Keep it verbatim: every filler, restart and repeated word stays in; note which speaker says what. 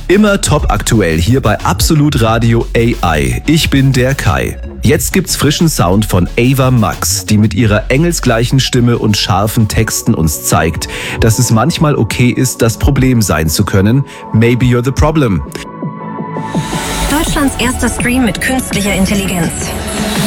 Speaker 1: Immer top aktuell hier bei Absolut Radio A I. Ich bin der Kai. Jetzt gibt's frischen Sound von Ava Max, die mit ihrer engelsgleichen Stimme und scharfen Texten uns zeigt, dass es manchmal okay ist, das Problem sein zu können. Maybe you're the problem.
Speaker 2: Deutschlands erster Stream mit künstlicher Intelligenz.